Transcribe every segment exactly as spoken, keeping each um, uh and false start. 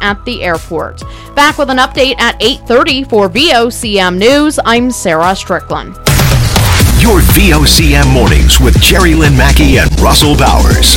at the airport. Back with an update at eight thirty for V O C M News. I'm Sarah Strickland. Your V O C M Mornings with Jerry Lynn Mackey and Russell Bowers.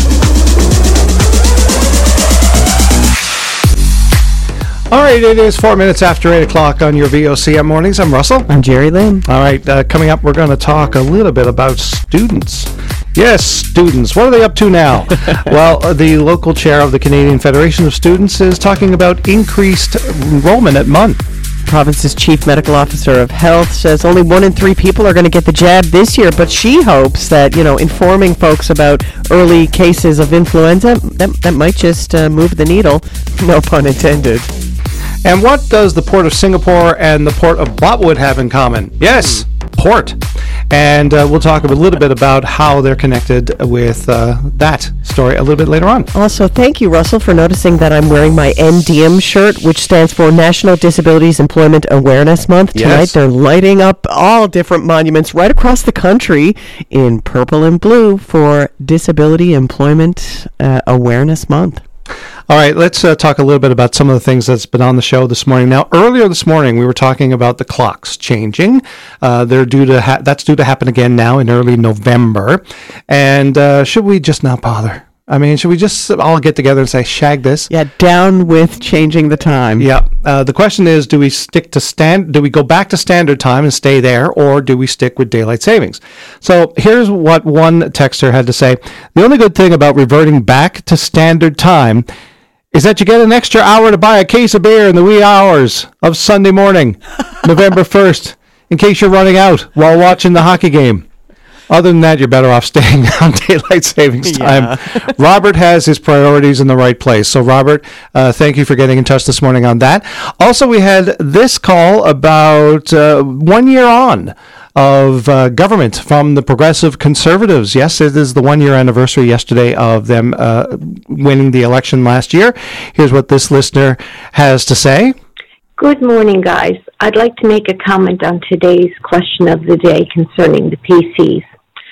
All right, it is four minutes after eight o'clock on your V O C M Mornings. I'm Russell. I'm Jerry Lynn. All right, uh, coming up, we're going to talk a little bit about students. Yes, students. What are they up to now? Well, uh, the local chair of the Canadian Federation of Students is talking about increased enrollment at M U N. Province's Chief Medical Officer of Health says only one in three people are going to get the jab this year, but she hopes that, you know, informing folks about early cases of influenza, that, that might just uh, move the needle. No pun intended. And what does the Port of Singapore and the Port of Botwood have in common? Yes, port. And uh, we'll talk a little bit about how they're connected with uh, that story a little bit later on. Also, thank you, Russell, for noticing that I'm wearing my N D M shirt, which stands for National Disabilities Employment Awareness Month. Tonight, yes. They're lighting up all different monuments right across the country in purple and blue for Disability Employment uh, Awareness Month. All right, let's uh, talk a little bit about some of the things that's been on the show this morning. Now, earlier this morning, we were talking about the clocks changing. Uh, they're due to ha- that's due to happen again now in early November. And uh, should we just not bother? I mean, should we just all get together and say, shag this? Yeah, down with changing the time. Yeah. Uh, the question is, do we stick to stand? Do we go back to standard time and stay there, or do we stick with daylight savings? So here's what one texter had to say. The only good thing about reverting back to standard time is that you get an extra hour to buy a case of beer in the wee hours of Sunday morning, November first, in case you're running out while watching the hockey game. Other than that, you're better off staying on daylight savings time. Yeah. Robert has his priorities in the right place. So, Robert, uh, thank you for getting in touch this morning on that. Also, we had this call about uh, one year on of uh, government from the Progressive Conservatives. Yes, it is the one-year anniversary yesterday of them uh, winning the election last year. Here's what this listener has to say. Good morning, guys. I'd like to make a comment on today's question of the day concerning the P Cs.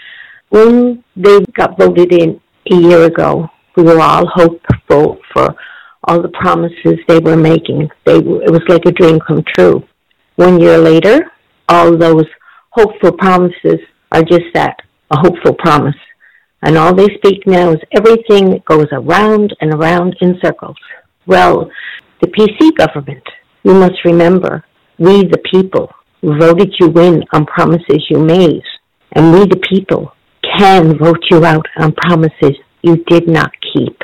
When they got voted in a year ago, we were all hopeful for all the promises they were making. They, it was like a dream come true. One year later, all those hopeful promises are just that, a hopeful promise. And all they speak now is everything that goes around and around in circles. Well, the P C government, you must remember, we the people voted you in on promises you made. And we the people can vote you out on promises you did not keep.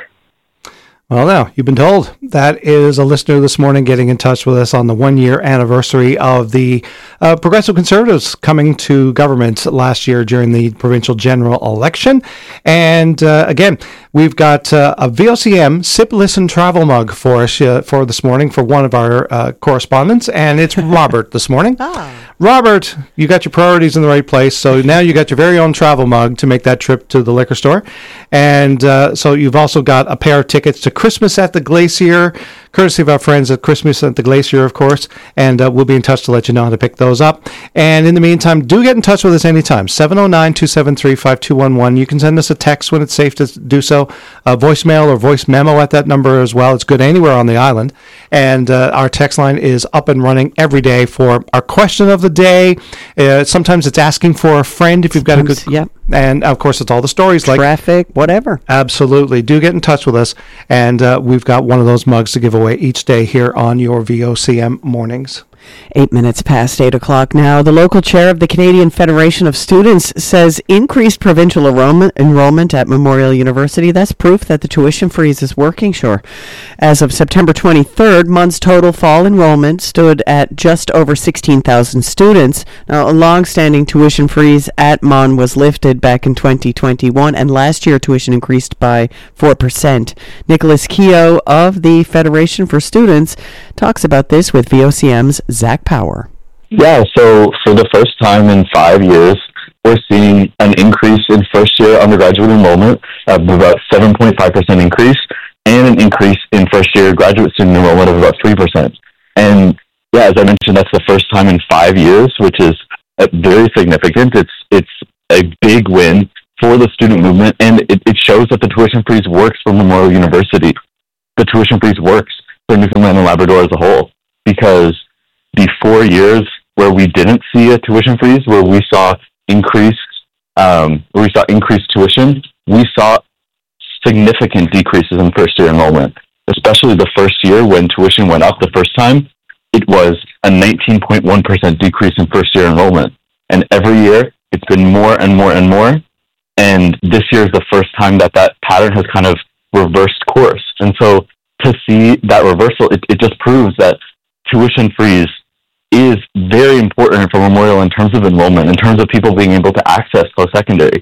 Well, now, you've been told. That is a listener this morning getting in touch with us on the one-year anniversary of the uh, Progressive Conservatives coming to government last year during the provincial general election. And uh, again, we've got uh, a V O C M Sip, Listen, Travel mug for us uh, for this morning for one of our uh, correspondents, and it's Robert this morning. Ah. Robert, you got your priorities in the right place, so now you got your very own travel mug to make that trip to the liquor store. And uh, so you've also got a pair of tickets to Christmas at the Glacier, courtesy of our friends at Christmas at the Glacier, of course, and uh, we'll be in touch to let you know how to pick those up. And in the meantime, do get in touch with us anytime, seven oh nine, two seven three, five two one one. You can send us a text when it's safe to do so, a voicemail or voice memo at that number as well. It's good anywhere on the island. And uh, our text line is up and running every day for our question of the day. Uh, sometimes it's asking for a friend if you've got sometimes, a good... Yep. And, of course, it's all the stories like... Traffic, whatever. Absolutely. Do get in touch with us. And uh, we've got one of those mugs to give away each day here on your V O C M Mornings. Eight minutes past eight o'clock now. The local chair of the Canadian Federation of Students says increased provincial enrollment, enrollment at Memorial University, that's proof that the tuition freeze is working, sure. As of September twenty-third, M U N's total fall enrollment stood at just over sixteen thousand students. Now, a long-standing tuition freeze at M U N was lifted back in twenty twenty-one, and last year tuition increased by four percent. Nicholas Keogh of the Federation for Students talks about this with V O C M's Zach Power. Yeah, so for the first time in five years, we're seeing an increase in first-year undergraduate enrollment of about seven point five percent increase, and an increase in first-year graduate student enrollment of about three percent. And yeah, as I mentioned, that's the first time in five years, which is very significant. It's it's a big win for the student movement, and it, it shows that the tuition freeze works for Memorial University. The tuition freeze works for Newfoundland Newfoundland and Labrador as a whole, because the four years where we didn't see a tuition freeze, where we saw increased, um, where we saw increased tuition, we saw significant decreases in first-year enrollment, especially the first year when tuition went up the first time. It was a nineteen point one percent decrease in first-year enrollment. And every year, it's been more and more and more. And this year is the first time that that pattern has kind of reversed course. And so to see that reversal, it, it just proves that tuition freeze is very important for Memorial in terms of enrollment, in terms of people being able to access post-secondary.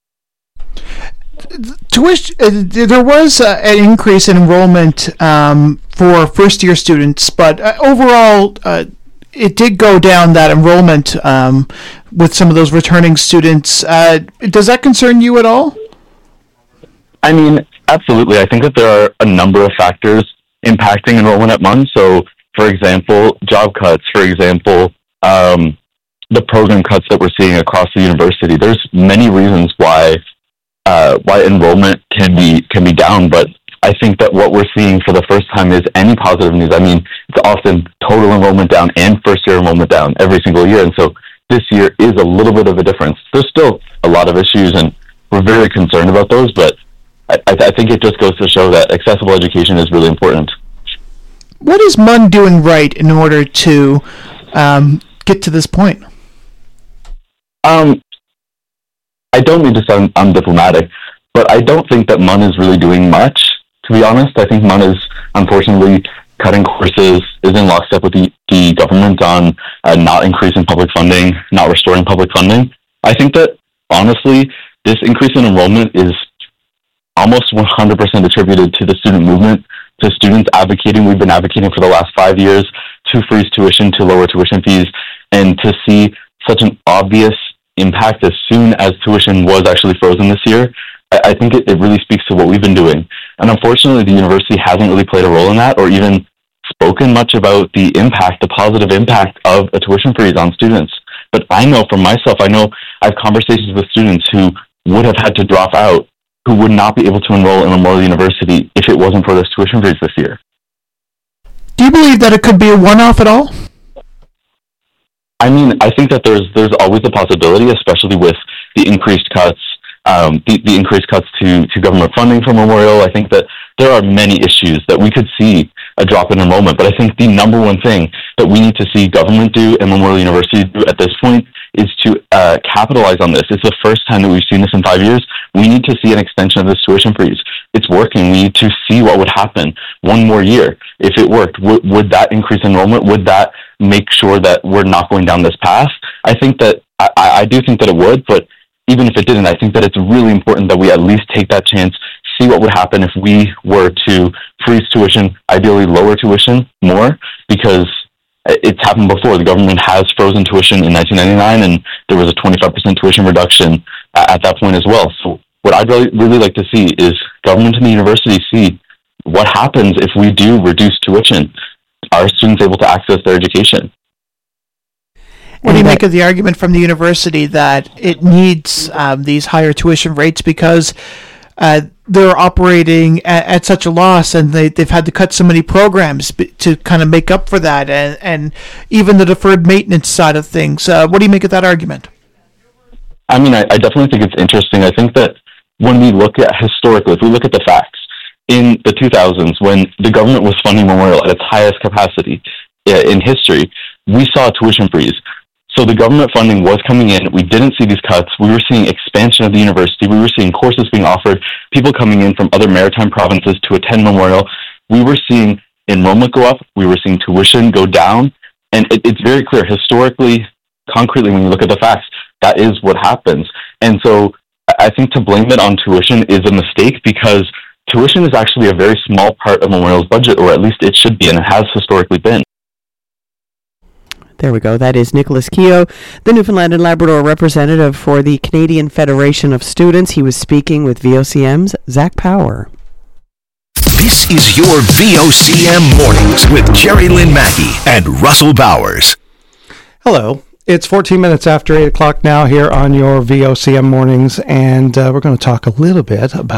Tuition, uh, there was uh, an increase in enrollment um, for first-year students, but uh, overall, uh, it did go down, that enrollment um, with some of those returning students. Uh, does that concern you at all? I mean, absolutely. I think that there are a number of factors impacting enrollment at M U N. So, for example, job cuts, for example, um, the program cuts that we're seeing across the university. There's many reasons why uh, why enrollment can be can be down, but I think that what we're seeing for the first time is any positive news. I mean, it's often total enrollment down and first-year enrollment down every single year, and so this year is a little bit of a difference. There's still a lot of issues, and we're very concerned about those, but I, I think it just goes to show that accessible education is really important. What is M U N doing right in order to um, get to this point? Um, I don't mean to sound undiplomatic, but I don't think that M U N is really doing much, to be honest. I think M U N is, unfortunately, cutting courses, is in lockstep with the, the government on uh, not increasing public funding, not restoring public funding. I think that, honestly, this increase in enrollment is almost one hundred percent attributed to the student movement, to students advocating. We've been advocating for the last five years to freeze tuition, to lower tuition fees, and to see such an obvious impact as soon as tuition was actually frozen this year, I, I think it, it really speaks to what we've been doing. And unfortunately, the university hasn't really played a role in that, or even spoken much about the impact, the positive impact of a tuition freeze on students. But I know for myself, I know I have conversations with students who would have had to drop out, who would not be able to enroll in Memorial University if it wasn't for this tuition freeze this year. Do you believe that it could be a one-off at all? I mean, I think that there's there's always a possibility, especially with the increased cuts, um, the, the increased cuts to, to government funding for Memorial. I think that there are many issues that we could see a drop in enrollment. But I think the number one thing that we need to see government do and Memorial University do at this point is to uh, capitalize on this. It's the first time that we've seen this in five years. We need to see an extension of this tuition freeze. It's working. We need to see what would happen one more year. If it worked, w- would that increase enrollment? Would that make sure that we're not going down this path? I think that, I, I do think that it would, but even if it didn't, I think that it's really important that we at least take that chance, see what would happen if we were to freeze tuition, ideally lower tuition more, because it's happened before. The government has frozen tuition in nineteen ninety-nine, and there was a twenty-five percent tuition reduction at that point as well. So what I'd really, really like to see is government and the university see what happens if we do reduce tuition. Are students able to access their education? What do you make of the argument from the university that it needs um, these higher tuition rates because uh, they're operating at, at such a loss, and they, they've had to cut so many programs to kind of make up for that, and, and even the deferred maintenance side of things? Uh, what do you make of that argument? I mean, I, I definitely think it's interesting. I think that when we look at historically, if we look at the facts, in the two thousands, when the government was funding Memorial at its highest capacity uh, in history, we saw a tuition freeze. So the government funding was coming in. We didn't see these cuts. We were seeing expansion of the university. We were seeing courses being offered, people coming in from other maritime provinces to attend Memorial. We were seeing enrollment go up. We were seeing tuition go down. And it, it's very clear historically, concretely, when you look at the facts, that is what happens. And so I think to blame it on tuition is a mistake, because tuition is actually a very small part of Memorial's budget, or at least it should be, and it has historically been. There we go. That is Nicholas Keogh, the Newfoundland and Labrador representative for the Canadian Federation of Students. He was speaking with V O C M's Zach Power. This is your V O C M Mornings with Jerry Lynn Mackey and Russell Bowers. Hello. It's fourteen minutes after eight o'clock now here on your V O C M Mornings, and uh, we're going to talk a little bit about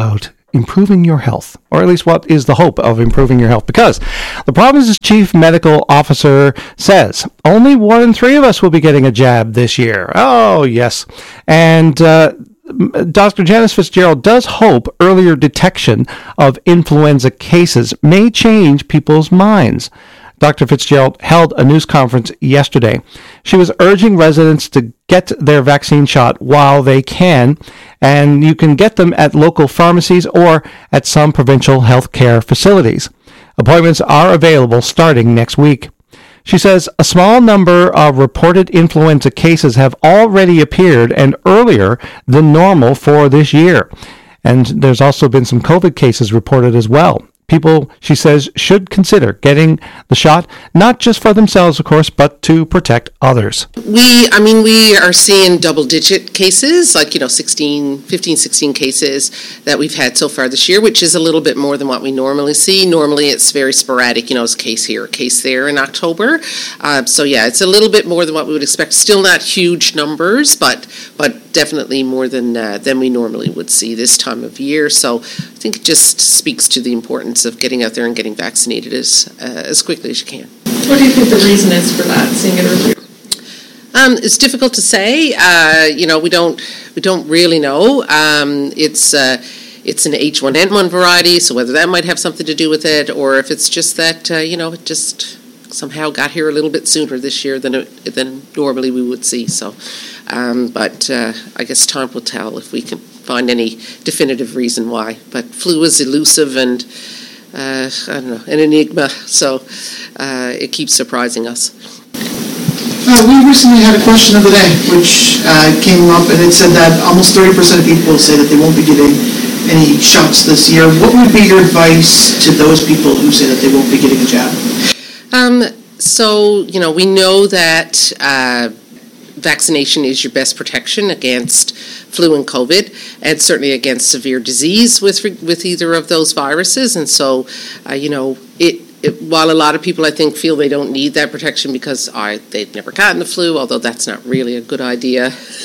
improving your health, or at least what is the hope of improving your health, because the province's chief medical officer says only one in three of us will be getting a jab this year. Oh, yes. And uh, Doctor Janice Fitzgerald does hope earlier detection of influenza cases may change people's minds. Doctor Fitzgerald held a news conference yesterday. She was urging residents to get their vaccine shot while they can, and you can get them at local pharmacies or at some provincial health care facilities. Appointments are available starting next week. She says a small number of reported influenza cases have already appeared and earlier than normal for this year. And there's also been some COVID cases reported as well. People, she says, should consider getting the shot, not just for themselves, of course, but to protect others. We, I mean, we are seeing double-digit cases, like, you know, sixteen, fifteen, sixteen cases that we've had so far this year, which is a little bit more than what we normally see. Normally, it's very sporadic, you know, it's a case here, a case there in October. Uh, so, yeah, it's a little bit more than what we would expect. Still not huge numbers, but but definitely more than uh, than we normally would see this time of year. So I think it just speaks to the importance of getting out there and getting vaccinated as uh, as quickly as you can. What do you think the reason is for that, seeing it earlier? Um, it's difficult to say. Uh, you know, we don't we don't really know. Um, it's uh, it's an H one N one variety, so whether that might have something to do with it, or if it's just that uh, you know it just somehow got here a little bit sooner this year than it, than normally we would see. So, um, but uh, I guess time will tell if we can find any definitive reason why. But flu is elusive and uh, I don't know, an enigma. So uh, it keeps surprising us. Uh, we recently had a question of the day, which uh, came up, and it said that almost thirty percent of people say that they won't be getting any shots this year. What would be your advice to those people who say that they won't be getting a jab? Um, so, you know, we know that uh, vaccination is your best protection against flu and COVID, and certainly against severe disease with with either of those viruses. And so, uh, you know, it, it while a lot of people, I think, feel they don't need that protection because I, they've never gotten the flu, although that's not really a good idea,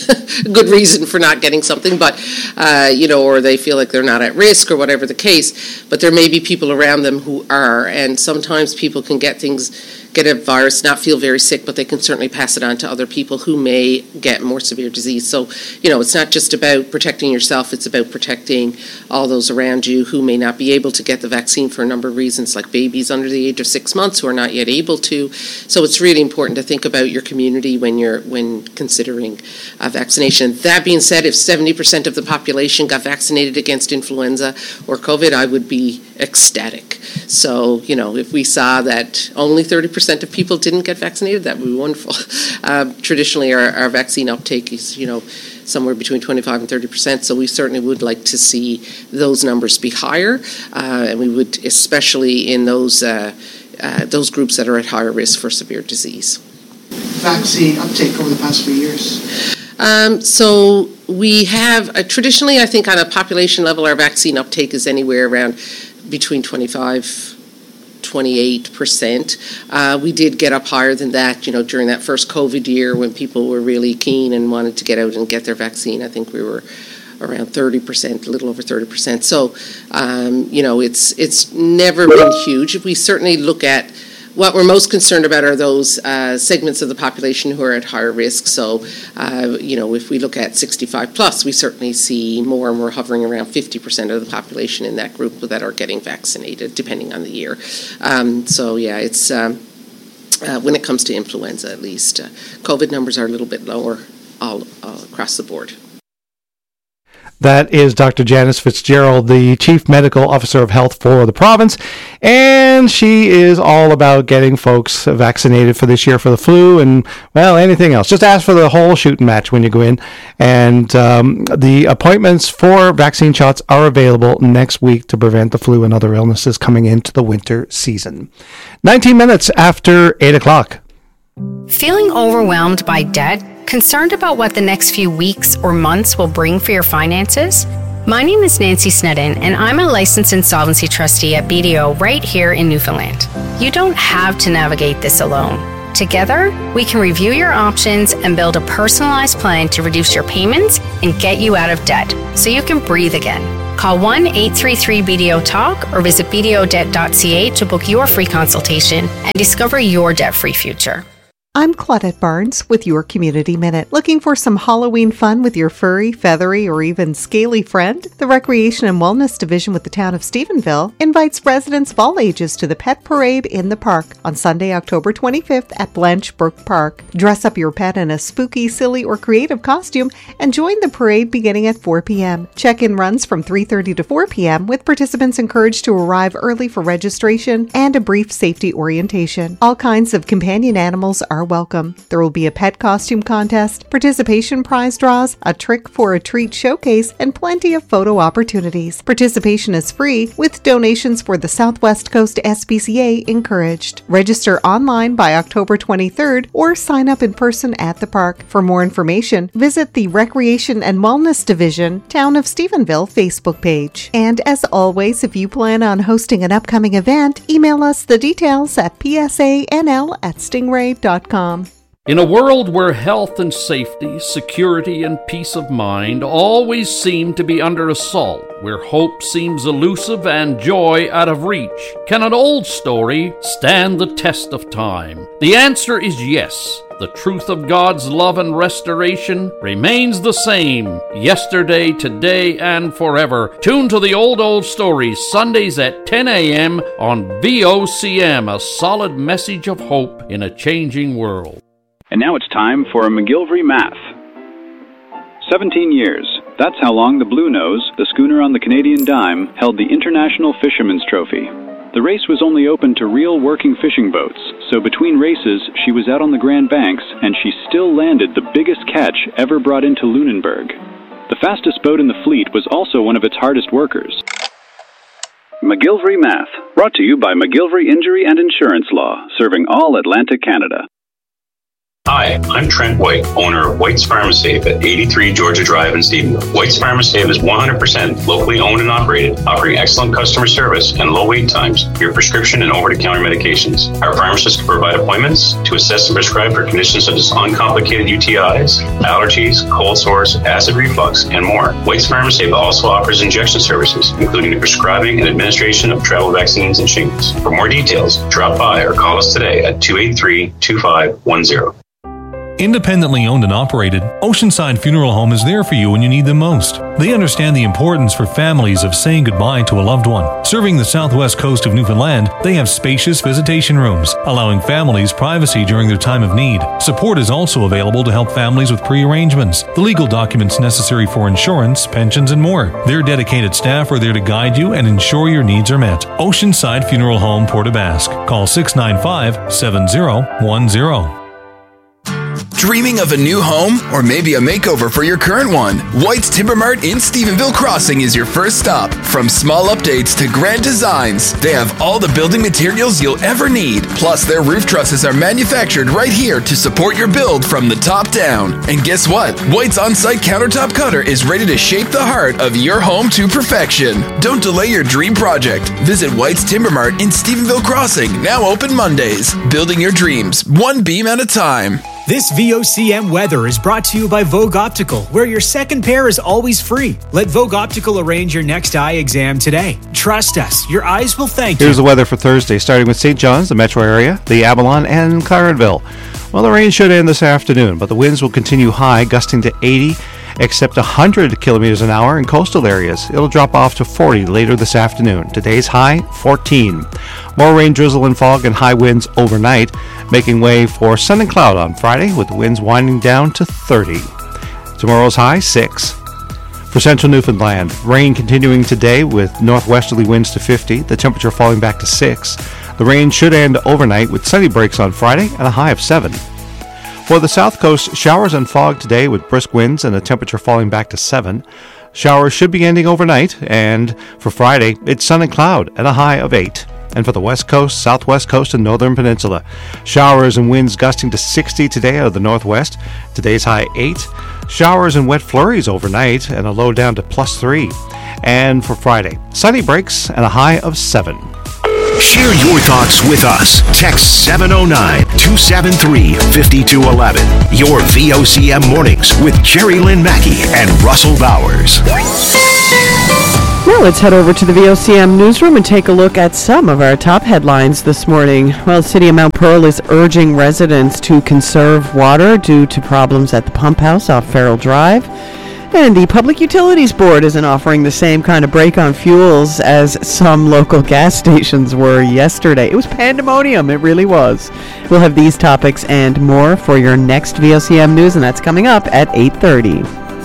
a good reason for not getting something, but, uh, you know, or they feel like they're not at risk or whatever the case, but there may be people around them who are, and sometimes people can get things get a virus, not feel very sick, but they can certainly pass it on to other people who may get more severe disease. So, you know, it's not just about protecting yourself, it's about protecting all those around you who may not be able to get the vaccine for a number of reasons, like babies under the age of six months who are not yet able to. So it's really important to think about your community when you're when considering uh, vaccination. That being said, if seventy percent of the population got vaccinated against influenza or COVID, I would be ecstatic. So, you know, if we saw that only thirty percent of people didn't get vaccinated, that would be wonderful. Uh, traditionally, our, our vaccine uptake is, you know, somewhere between twenty-five and thirty percent, so we certainly would like to see those numbers be higher, uh, and we would, especially in those uh, uh, those groups that are at higher risk for severe disease. Vaccine uptake over the past few years? Um, so we have, uh, traditionally, I think on a population level, our vaccine uptake is anywhere around between twenty-five twenty-eight percent. Uh, we did get up higher than that, you know, during that first COVID year when people were really keen and wanted to get out and get their vaccine. I think we were around thirty percent, a little over thirty percent. So, um, you know, it's it's never been huge. If we certainly look at what we're most concerned about are those uh, segments of the population who are at higher risk. So, uh, you know, if we look at sixty-five plus, we certainly see more, and we're hovering around fifty percent of the population in that group that are getting vaccinated, depending on the year. Um, so, yeah, it's um, uh, when it comes to influenza, at least, uh, COVID numbers are a little bit lower all, all across the board. That is Doctor Janice Fitzgerald, the Chief Medical Officer of Health for the province, and she is all about getting folks vaccinated for this year for the flu and, well, anything else. Just ask for the whole shooting match when you go in, and um, the appointments for vaccine shots are available next week to prevent the flu and other illnesses coming into the winter season. nineteen minutes after eight o'clock. Feeling overwhelmed by debt? Concerned about what the next few weeks or months will bring for your finances? My name is Nancy Snedden, and I'm a licensed insolvency trustee at B D O right here in Newfoundland. You don't have to navigate this alone. Together, we can review your options and build a personalized plan to reduce your payments and get you out of debt so you can breathe again. Call one eight three three B D O TALK or visit b d o debt dot c a to book your free consultation and discover your debt-free future. I'm Claudette Barnes with your Community Minute. Looking for some Halloween fun with your furry, feathery, or even scaly friend? The Recreation and Wellness Division with the town of Stephenville invites residents of all ages to the Pet Parade in the park on Sunday, October twenty-fifth at Blanche Brook Park. Dress up your pet in a spooky, silly, or creative costume and join the parade beginning at four p.m. Check-in runs from three thirty to four p.m. with participants encouraged to arrive early for registration and a brief safety orientation. All kinds of companion animals are welcome. There will be a pet costume contest, participation prize draws, a trick for a treat showcase, and plenty of photo opportunities. Participation is free, with donations for the Southwest Coast S P C A encouraged. Register online by October twenty-third or sign up in person at the park. For more information, visit the Recreation and Wellness Division, Town of Stephenville Facebook page. And as always, if you plan on hosting an upcoming event, email us the details at p s a n l at stingray dot com. In a world where health and safety, security and peace of mind always seem to be under assault, where hope seems elusive and joy out of reach, can an old story stand the test of time? The answer is yes. The truth of God's love and restoration remains the same, yesterday, today, and forever. Tune to the Old Old Stories, Sundays at ten a.m. on V O C M, a solid message of hope in a changing world. And now it's time for a McGillivray Math. seventeen years. That's how long the Blue Nose, the schooner on the Canadian Dime, held the International Fisherman's Trophy. The race was only open to real working fishing boats, so between races, she was out on the Grand Banks, and she still landed the biggest catch ever brought into Lunenburg. The fastest boat in the fleet was also one of its hardest workers. McGillivray Math, brought to you by McGillivray Injury and Insurance Law, serving all Atlantic Canada. Hi, I'm Trent White, owner of White's Pharmasafe at eighty-three Georgia Drive in Stephenville. White's Pharmasafe is one hundred percent locally owned and operated, offering excellent customer service and low wait times for your prescription and over-the-counter medications. Our pharmacists can provide appointments to assess and prescribe for conditions such as uncomplicated U T Is, allergies, cold sores, acid reflux, and more. White's Pharmasafe also offers injection services, including the prescribing and administration of travel vaccines and shingles. For more details, drop by or call us today at two eight three, two five one zero. Independently owned and operated, Oceanside Funeral Home is there for you when you need them most. They understand the importance for families of saying goodbye to a loved one. Serving the southwest coast of Newfoundland, they have spacious visitation rooms, allowing families privacy during their time of need. Support is also available to help families with pre-arrangements, the legal documents necessary for insurance, pensions, and more. Their dedicated staff are there to guide you and ensure your needs are met. Oceanside Funeral Home, Port aux Basques. Call six nine five, seven zero one zero. Dreaming of a new home or maybe a makeover for your current one? White's Timber Mart in Stephenville Crossing is your first stop. From small updates to grand designs, they have all the building materials you'll ever need. Plus, their roof trusses are manufactured right here to support your build from the top down. And guess what? White's on-site countertop cutter is ready to shape the heart of your home to perfection. Don't delay your dream project. Visit White's Timber Mart in Stephenville Crossing, now open Mondays. Building your dreams, one beam at a time. This V O C M weather is brought to you by Vogue Optical, where your second pair is always free. Let Vogue Optical arrange your next eye exam today. Trust us, your eyes will thank you. Here's the weather for Thursday, starting with Saint John's, the metro area, the Avalon, and Clarenville. Well, the rain should end this afternoon, but the winds will continue high, gusting to eighty, except one hundred kilometers an hour in coastal areas. It'll drop off to forty later this afternoon. Today's high, fourteen. More rain, drizzle, and fog and high winds overnight, making way for sun and cloud on Friday, with the winds winding down to thirty. Tomorrow's high, six. For central Newfoundland, rain continuing today with northwesterly winds to fifty, the temperature falling back to six. The rain should end overnight with sunny breaks on Friday and a high of seven. For the south coast, showers and fog today with brisk winds and a temperature falling back to seven. Showers should be ending overnight, and for Friday, it's sun and cloud and a high of eight. And for the west coast, southwest coast, and northern peninsula, showers and winds gusting to sixty today out of the northwest. Today's high eight. Showers and wet flurries overnight and a low down to plus three. And for Friday, sunny breaks and a high of seven. Share your thoughts with us. Text seven oh nine, two seven three, five two one one. Your V O C M Mornings with Jerry Lynn Mackey and Russell Bowers. Now let's head over to the V O C M newsroom and take a look at some of our top headlines this morning. Well, the City of Mount Pearl is urging residents to conserve water due to problems at the pump house off Farrell Drive. And the Public Utilities Board isn't offering the same kind of break on fuels as some local gas stations were yesterday. It was pandemonium, it really was. We'll have these topics and more for your next V O C M News, and that's coming up at eight thirty.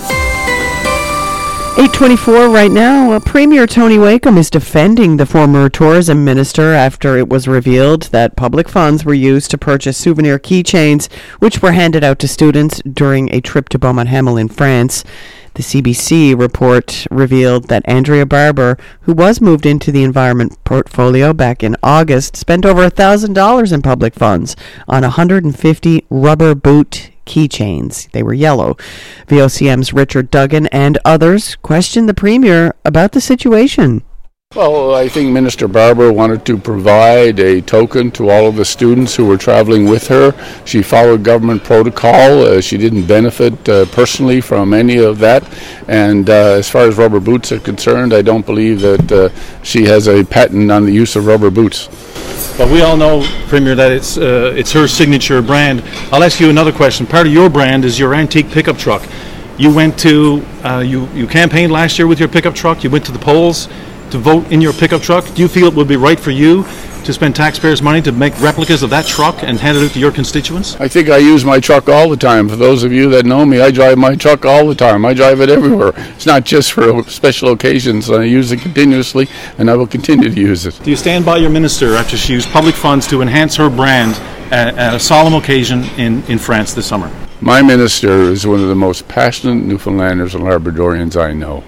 eight twenty-four right now. Uh, Premier Tony Wakeham is defending the former tourism minister after it was revealed that public funds were used to purchase souvenir keychains, which were handed out to students during a trip to Beaumont-Hamel in France. The C B C report revealed that Andrea Barber, who was moved into the environment portfolio back in August, spent over one thousand dollars in public funds on one hundred fifty rubber boot keychains. They were yellow. V O C M's Richard Duggan and others questioned the Premier about the situation. Well, I think Minister Barber wanted to provide a token to all of the students who were traveling with her. She followed government protocol. Uh, she didn't benefit uh, personally from any of that. And uh, as far as rubber boots are concerned, I don't believe that uh, she has a patent on the use of rubber boots. But we all know, Premier, that it's uh, it's her signature brand. I'll ask you another question. Part of your brand is your antique pickup truck. You went to, uh, you, you campaigned last year with your pickup truck. You went to the polls to vote in your pickup truck. Do you feel it would be right for you to spend taxpayers' money to make replicas of that truck and hand it out to your constituents? I think I use my truck all the time. For those of you that know me, I drive my truck all the time. I drive it everywhere. It's not just for special occasions. I use it continuously, and I will continue to use it. Do you stand by your minister after she used public funds to enhance her brand at, at a solemn occasion in, in France this summer? My minister is one of the most passionate Newfoundlanders and Labradorians I know.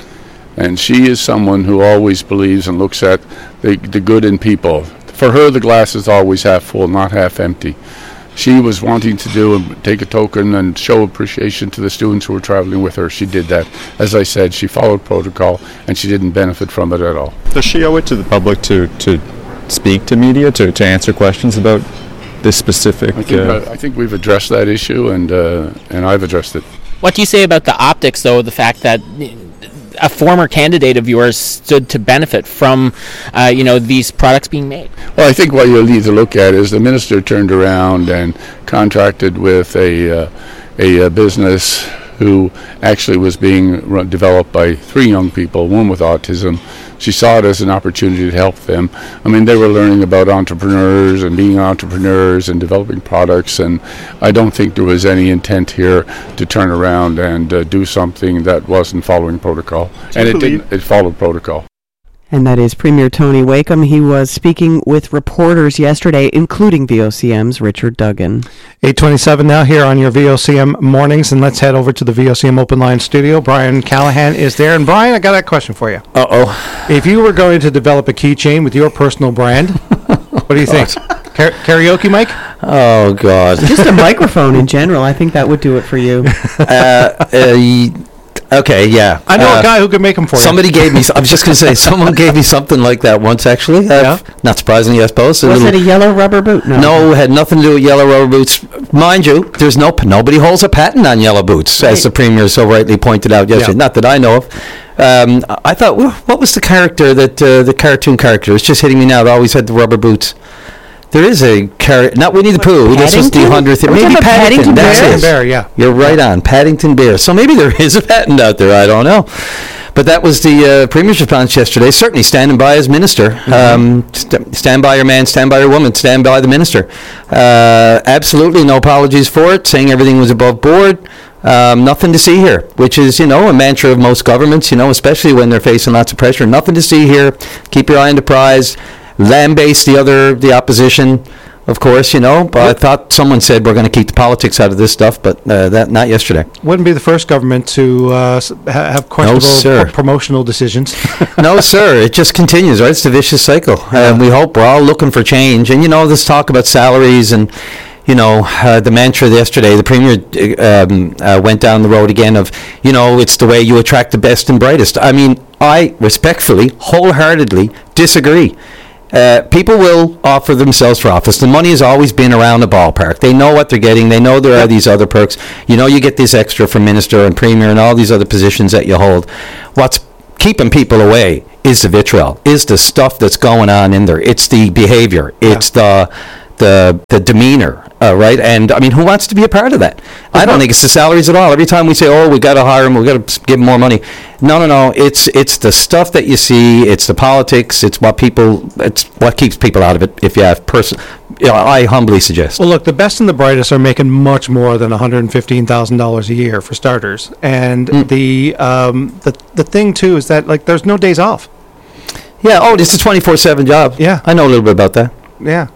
And she is someone who always believes and looks at the, the good in people. For her, the glass is always half full, not half empty. She was wanting to do and take a token and show appreciation to the students who were traveling with her. She did that. As I said, she followed protocol, and she didn't benefit from it at all. Does she owe it to the public to, to speak to media, to, to answer questions about this specific... I think, uh, I think we've addressed that issue, and uh, and I've addressed it. What do you say about the optics, though, the fact that a former candidate of yours stood to benefit from, uh, you know, these products being made? Well, I think what you'll need to look at is the minister turned around and contracted with a uh, a, a business who actually was being run, developed by three young people, one with autism. She saw it as an opportunity to help them. I mean, they were learning about entrepreneurs and being entrepreneurs and developing products, and I don't think there was any intent here to turn around and uh, do something that wasn't following protocol. And it didn't. It followed protocol. And that is Premier Tony Wakeham. He was speaking with reporters yesterday, including V O C M's Richard Duggan. eight twenty-seven now here on your V O C M mornings, and let's head over to the V O C M Open Line studio. Brian Callahan is there. And Brian, I got a question for you. Uh-oh. If you were going to develop a keychain with your personal brand, what do you think? Car- karaoke mic? Oh, God. Just a microphone in general. I think that would do it for you. uh, uh, Okay, yeah. I know uh, a guy who could make them for somebody you. Somebody gave me, I was just going to say, someone gave me something like that once, actually. Uh, yeah. Not surprisingly, I suppose. Was it a yellow rubber boot? No. No, it had nothing to do with yellow rubber boots. Mind you, there's no nobody holds a patent on yellow boots, right, as the Premier so rightly pointed out yesterday. Yeah. Not that I know of. Um, I thought, well, what was the character, that uh, the cartoon character? It's just hitting me now. It always had the rubber boots. There is a character, not Winnie the Pooh. This was the hundredth. Maybe Paddington. Paddington That's Bear? it. Bear, yeah. You're right on. Paddington Bear. So maybe there is a patent out there. I don't know. But that was the uh, Premier's response yesterday. Certainly standing by his minister. Mm-hmm. Um, st- stand by your man, stand by your woman, stand by the minister. Uh, absolutely no apologies for it, saying everything was above board. Um, nothing to see here, which is, you know, a mantra of most governments, you know, especially when they're facing lots of pressure. Nothing to see here. Keep your eye on the prize. Lambaste the other, the opposition. Of course, you know, but I thought someone said we're going to keep the politics out of this stuff, but uh, that not yesterday. Wouldn't be the first government to uh, ha- have questionable no, p- promotional decisions. No, sir. It just continues, right? It's the vicious cycle. Yeah. And we hope we're all looking for change. And, you know, this talk about salaries and, you know, uh, the mantra yesterday, the Premier um, uh, went down the road again of, you know, it's the way you attract the best and brightest. I mean, I respectfully, wholeheartedly disagree. Uh, people will offer themselves for office. The money has always been around the ballpark. They know what they're getting. They know there are these other perks. You know, you get this extra from minister and premier and all these other positions that you hold. What's keeping people away is the vitriol, is the stuff that's going on in there. It's the behavior. It's yeah. the the the demeanor, uh, right? And, I mean, who wants to be a part of that? Uh-huh. I don't think it's the salaries at all. Every time we say, oh, we got to hire them, we got to give them more money. No, no, no. It's it's the stuff that you see. It's the politics. It's what people. It's what keeps people out of it. If you have person, you know, I humbly suggest. Well, look, the best and the brightest are making much more than one hundred fifteen thousand dollars a year for starters. And mm. the um the the thing too is that, like, there's no days off. Yeah. Oh, it's a twenty-four seven job. Yeah. I know a little bit about that. Yeah.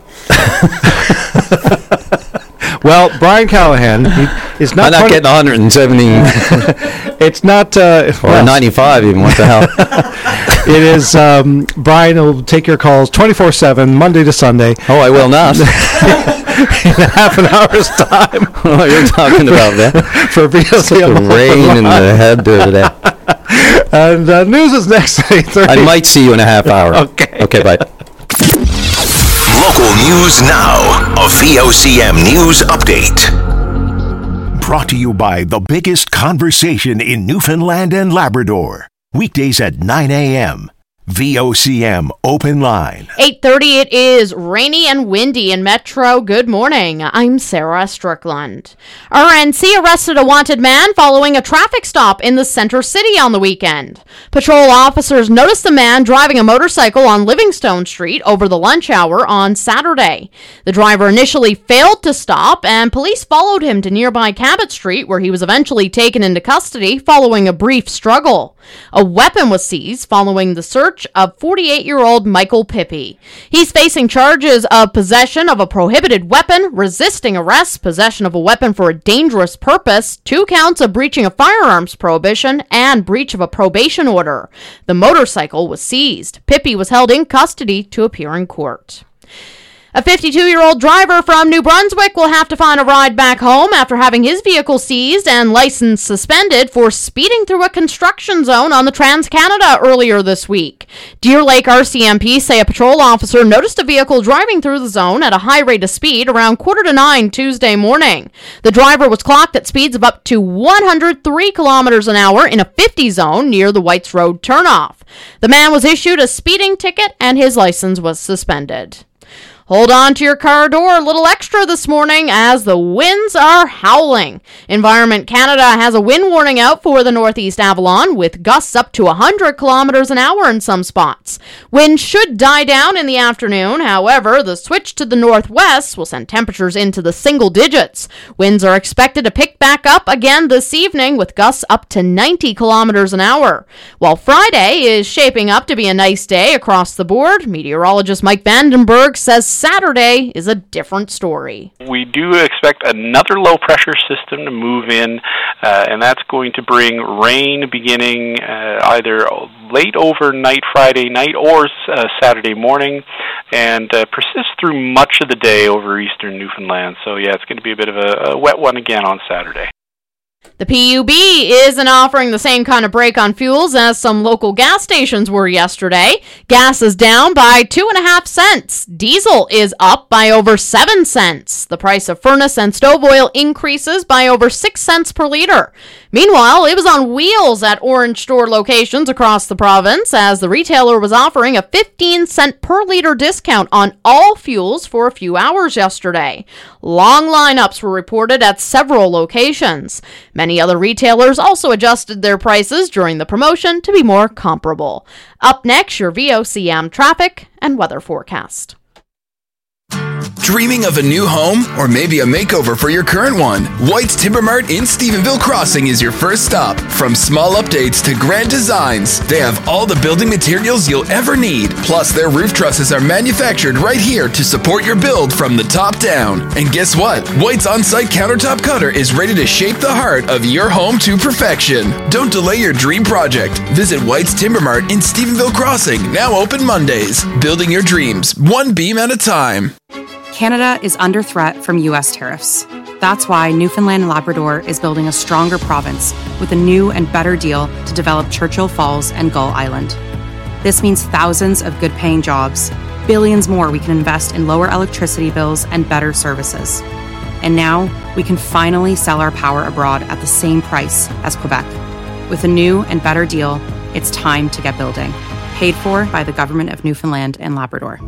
Well, Brian Callahan he is not. I'm not twenty- getting one hundred seventy. It's not. Uh, or well, ninety-five even. What the hell? It is. Um, Brian will take your calls twenty-four seven, Monday to Sunday. Oh, I will not. In half an hour's time. Oh, you're talking about that. For V O C M. The rain in the head today. And uh, news is next at eight thirty. I might see you in a half hour. Okay. Okay, bye. Local news now. A V O C M News Update. Brought to you by the biggest conversation in Newfoundland and Labrador. Weekdays at nine a.m. V O C M Open Line. eight thirty, it is rainy and windy in Metro. Good morning. I'm Sarah Strickland. R N C arrested a wanted man following a traffic stop in the center city on the weekend. Patrol officers noticed the man driving a motorcycle on Livingstone Street over the lunch hour on Saturday. The driver initially failed to stop, and police followed him to nearby Cabot Street, where he was eventually taken into custody following a brief struggle. A weapon was seized following the search of forty-eight-year-old Michael Pippy. He's facing charges of possession of a prohibited weapon, resisting arrest, possession of a weapon for a dangerous purpose, two counts of breaching a firearms prohibition, and breach of a probation order. The motorcycle was seized. Pippy was held in custody to appear in court. A fifty-two-year-old driver from New Brunswick will have to find a ride back home after having his vehicle seized and license suspended for speeding through a construction zone on the Trans-Canada earlier this week. Deer Lake R C M P say a patrol officer noticed a vehicle driving through the zone at a high rate of speed around quarter to nine Tuesday morning. The driver was clocked at speeds of up to one hundred three kilometers an hour in a fifty zone near the Whites Road turnoff. The man was issued a speeding ticket and his license was suspended. Hold on to your car door a little extra this morning as the winds are howling. Environment Canada has a wind warning out for the Northeast Avalon with gusts up to one hundred kilometers an hour in some spots. Wind should die down in the afternoon. However, the switch to the northwest will send temperatures into the single digits. Winds are expected to pick back up again this evening with gusts up to ninety kilometers an hour. While Friday is shaping up to be a nice day across the board, meteorologist Mike Vandenberg says Saturday is a different story. We do expect another low-pressure system to move in, uh, and that's going to bring rain beginning uh, either late overnight Friday night or uh, Saturday morning, and uh, persist through much of the day over eastern Newfoundland. So, yeah, it's going to be a bit of a, a wet one again on Saturday. The P U B isn't offering the same kind of break on fuels as some local gas stations were yesterday. Gas is down by two and a half cents. Diesel is up by over seven cents. The price of furnace and stove oil increases by over six cents per liter. Meanwhile, it was on wheels at Orange store locations across the province as the retailer was offering a fifteen cent per liter discount on all fuels for a few hours yesterday. Long lineups were reported at several locations. Many other retailers also adjusted their prices during the promotion to be more comparable. Up next, your V O C M traffic and weather forecast. Dreaming of a new home or maybe a makeover for your current one? White's Timber Mart in Stephenville Crossing is your first stop. From small updates to grand designs, they have all the building materials you'll ever need. Plus, their roof trusses are manufactured right here to support your build from the top down. And guess what? White's on-site countertop cutter is ready to shape the heart of your home to perfection. Don't delay your dream project. Visit White's Timber Mart in Stephenville Crossing, now open Mondays. Building your dreams, one beam at a time. Canada is under threat from U S tariffs. That's why Newfoundland and Labrador is building a stronger province with a new and better deal to develop Churchill Falls and Gull Island. This means thousands of good-paying jobs, billions more we can invest in lower electricity bills and better services. And now, we can finally sell our power abroad at the same price as Quebec. With a new and better deal, it's time to get building. Paid for by the Government of Newfoundland and Labrador.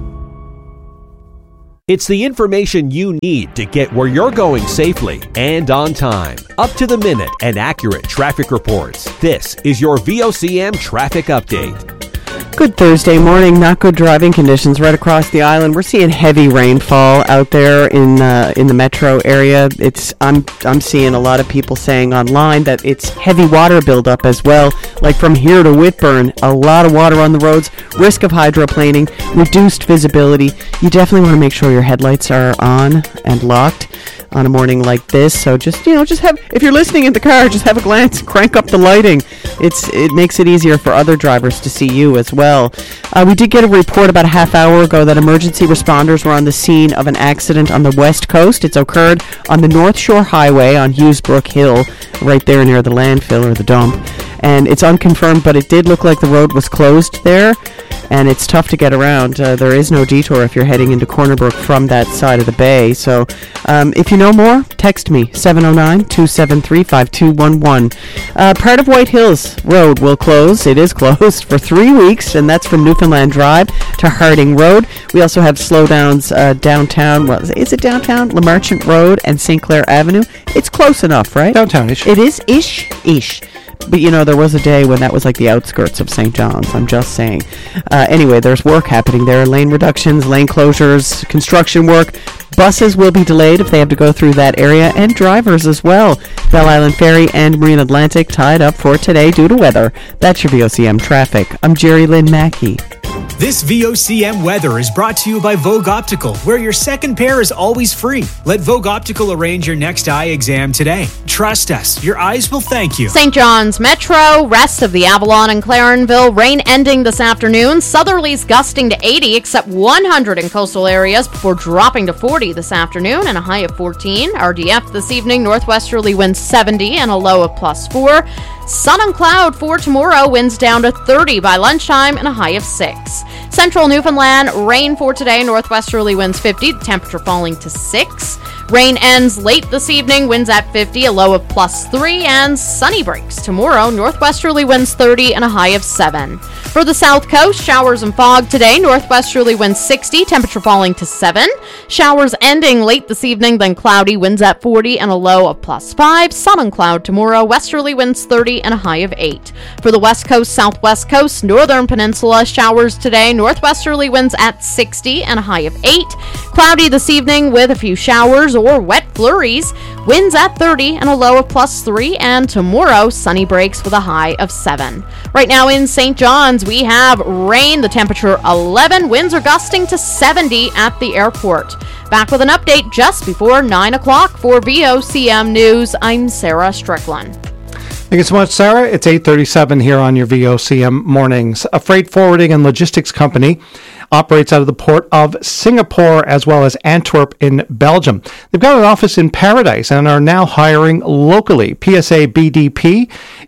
It's the information you need to get where you're going safely and on time. Up to the minute and accurate traffic reports. This is your V O C M Traffic Update. Good Thursday morning. Not good driving conditions right across the island. We're seeing heavy rainfall out there in uh, in the metro area. It's I'm I'm seeing a lot of people saying online that it's heavy water buildup as well. Like from here to Whitburn, a lot of water on the roads. Risk of hydroplaning, reduced visibility. You definitely want to make sure your headlights are on and locked on a morning like this. So just, you know, just have, if you're listening in the car, just have a glance, crank up the lighting. It's It makes it easier for other drivers to see you as well. Uh, we did get a report about a half hour ago that emergency responders were on the scene of an accident on the west coast. It's occurred on the North Shore Highway on Hughesbrook Hill, right there near the landfill or the dump. And it's unconfirmed, but it did look like the road was closed there, and it's tough to get around. Uh, there is no detour if you're heading into Corner Brook from that side of the bay. So um, if you know more, text me, seven oh nine, two seven three, five two one one. Uh, part of White Hills Road will close. It is closed for three weeks, and that's from Newfoundland Drive to Harding Road. We also have slowdowns uh, downtown. Well, is it downtown? Lemarchant Road and Saint Clair Avenue. It's close enough, right? Downtown-ish. It is ish-ish. But, you know, there was a day when that was like the outskirts of Saint John's. I'm just saying. Uh, anyway, there's work happening there. Lane reductions, lane closures, construction work. Buses will be delayed if they have to go through that area, and drivers as well. Belle Island Ferry and Marine Atlantic tied up for today due to weather. That's your V O C M traffic. I'm Jerry Lynn Mackey. This V O C M weather is brought to you by Vogue Optical, where your second pair is always free. Let Vogue Optical arrange your next eye exam today. Trust us, your eyes will thank you. Saint John's Metro, rest of the Avalon and Clarenville, rain ending this afternoon. Southerlies gusting to eighty, except one hundred in coastal areas before dropping to forty this afternoon and a high of fourteen. R D F this evening, northwesterly winds seventy and a low of plus four. Sun and cloud for tomorrow, winds down to thirty by lunchtime and a high of six. Central Newfoundland, rain for today, northwesterly winds fifty, the temperature falling to six. Rain ends late this evening, winds at fifty, a low of plus three, and sunny breaks tomorrow, northwesterly winds thirty and a high of seven. For the south coast, showers and fog today, northwesterly winds sixty, temperature falling to seven. Showers ending late this evening, then cloudy, winds at forty and a low of plus five. Sun and cloud tomorrow, westerly winds thirty and a high of eight. For the west coast, southwest coast, northern peninsula, showers today, northwesterly winds at sixty and a high of eight. Cloudy this evening with a few showers or wet flurries, winds at thirty and a low of plus three, and tomorrow sunny breaks with a high of seven. Right now in Saint John's, we have rain, the temperature eleven, winds are gusting to seventy at the airport. Back with an update just before nine o'clock for V O C M News. I'm Sarah Strickland. Thank you so much, Sarah. It's eight thirty-seven here on your V O C M mornings. A freight forwarding and logistics company operates out of the port of Singapore as well as Antwerp in Belgium. They've got an office in Paradise and are now hiring locally. P S A B D P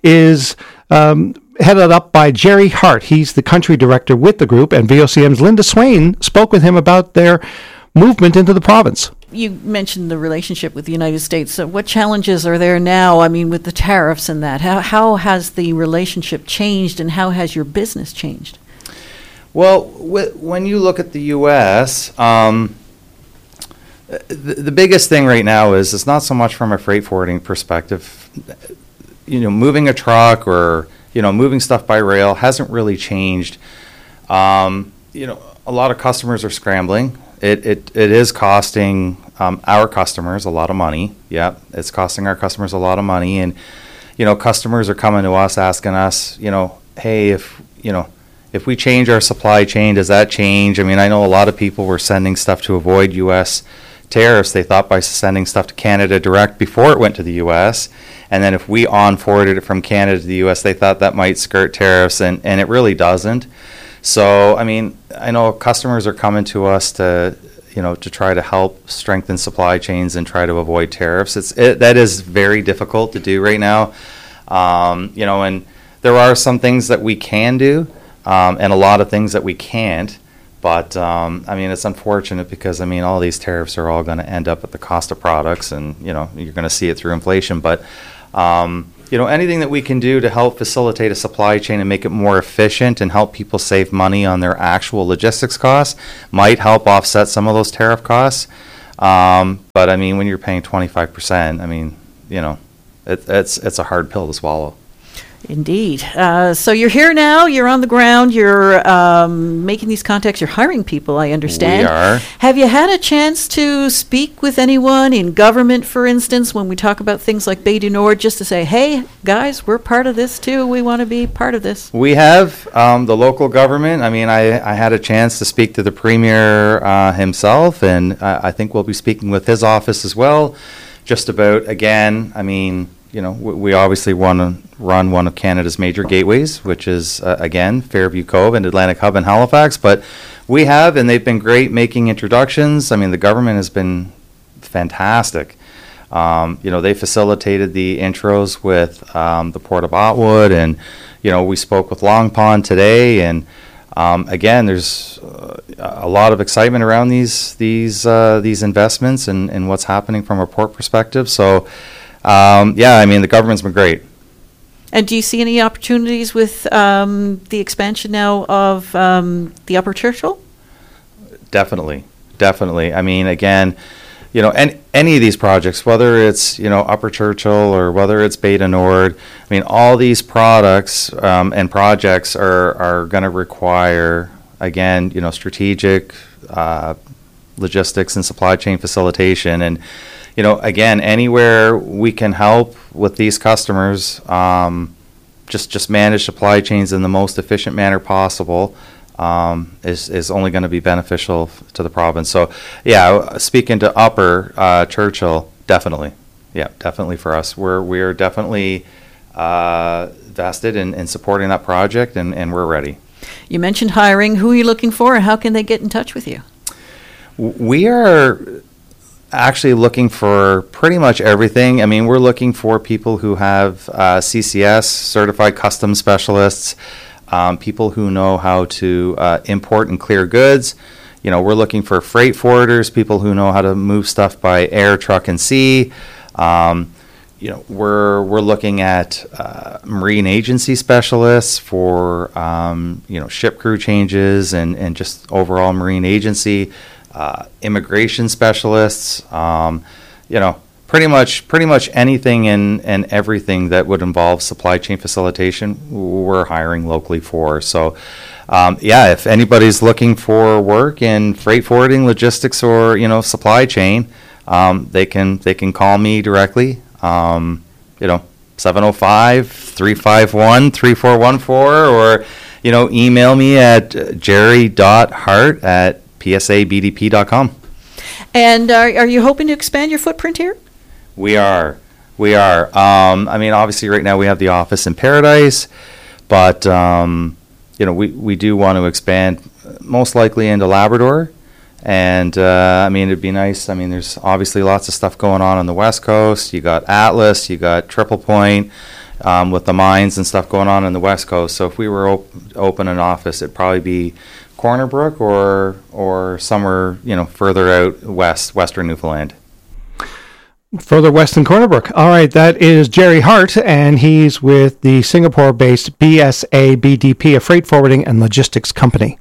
is um, headed up by Jerry Hart. He's the country director with the group, and V O C M's Linda Swain spoke with him about their movement into the province. You mentioned the relationship with the United States. So what challenges are there now, I mean, with the tariffs and that? How, how has the relationship changed, and how has your business changed? Well, wh- when you look at the U S, um, the, the biggest thing right now is it's not so much from a freight forwarding perspective. You know, moving a truck or, you know, moving stuff by rail hasn't really changed. Um, you know, a lot of customers are scrambling. It it, it is costing um, our customers a lot of money. Yeah, it's costing our customers a lot of money. And, you know, customers are coming to us asking us, you know, hey, if, you know, if we change our supply chain, does that change? I mean, I know a lot of people were sending stuff to avoid U S tariffs. They thought by sending stuff to Canada direct before it went to the U S, and then if we on-forwarded it from Canada to the U S, they thought that might skirt tariffs, and, and it really doesn't. So, I mean, I know customers are coming to us to, you know, to try to help strengthen supply chains and try to avoid tariffs. It's it, that is very difficult to do right now. Um, you know, and there are some things that we can do, um, and a lot of things that we can't. But, um, I mean, it's unfortunate because, I mean, all these tariffs are all going to end up at the cost of products, and, you know, you're going to see it through inflation. But, um, you know, anything that we can do to help facilitate a supply chain and make it more efficient and help people save money on their actual logistics costs might help offset some of those tariff costs. Um, but, I mean, when you're paying twenty-five percent, I mean, you know, it, it's, it's a hard pill to swallow. Indeed. Uh, so you're here now, you're on the ground, you're um, making these contacts, you're hiring people, I understand. We are. Have you had a chance to speak with anyone in government, for instance, when we talk about things like Bay du Nord, just to say, hey, guys, we're part of this too, we want to be part of this? We have um, the local government. I mean, I, I had a chance to speak to the Premier uh, himself, and uh, I think we'll be speaking with his office as well, just about, again, I mean, you know, we, we obviously want to run one of Canada's major gateways, which is, uh, again, Fairview Cove and Atlantic Hub in Halifax. But we have, and they've been great making introductions. I mean, the government has been fantastic. Um, you know, they facilitated the intros with um, the Port of Otwood, and, you know, we spoke with Long Pond today. And, um, again, there's uh, a lot of excitement around these these uh, these investments and, and what's happening from a port perspective. So, Um, yeah, I mean, the government's been great. And do you see any opportunities with um, the expansion now of um, the Upper Churchill? Definitely, definitely. I mean, again, you know, any, any of these projects, whether it's, you know, Upper Churchill or whether it's Bay du Nord, I mean, all these products um, and projects are, are going to require, again, you know, strategic uh, logistics and supply chain facilitation. And, you know, again, anywhere we can help with these customers, um, just just manage supply chains in the most efficient manner possible, um, is is only going to be beneficial f- to the province. So, yeah, speaking to Upper uh, Churchill, definitely, yeah, definitely for us, we're we're definitely uh, vested in, in supporting that project, and, and we're ready. You mentioned hiring. Who are you looking for, and how can they get in touch with you? We are actually looking for pretty much everything. I mean, we're looking for people who have uh, C C S, certified customs specialists, um, people who know how to uh, import and clear goods. You know, we're looking for freight forwarders, people who know how to move stuff by air, truck, and sea. Um, you know, we're we're looking at uh, marine agency specialists for um, you know, ship crew changes and and just overall marine agency. Uh, immigration specialists, um, you know, pretty much pretty much anything and, and everything that would involve supply chain facilitation, we're hiring locally for. So, um, yeah, if anybody's looking for work in freight forwarding, logistics, or, you know, supply chain, um, they can they can call me directly. Um, you know, seven oh five, three five one, three four one four, or, you know, email me at jerry dot hart at p s a b d p dot com. And are, are you hoping to expand your footprint here? We are. We are. Um, I mean, obviously, right now we have the office in Paradise, but, um, you know, we, we do want to expand most likely into Labrador. And, uh, I mean, it'd be nice. I mean, there's obviously lots of stuff going on on the West Coast. You got Atlas, you got Triple Point, um, with the mines and stuff going on on the West Coast. So if we were op- open an office, it'd probably be Corner Brook or or somewhere, you know, further out west, western Newfoundland. Further west than Corner Brook. All right, that is Jerry Hart, and he's with the Singapore-based B S A B D P, a freight forwarding and logistics company.